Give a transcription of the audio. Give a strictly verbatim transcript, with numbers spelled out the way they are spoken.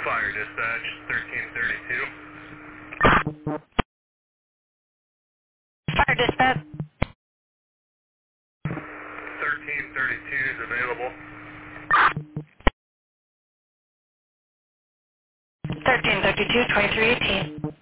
Fire dispatch, thirteen thirty-two. Fire dispatch. thirteen thirty-two is available. thirteen thirty-two, twenty-three eighteen.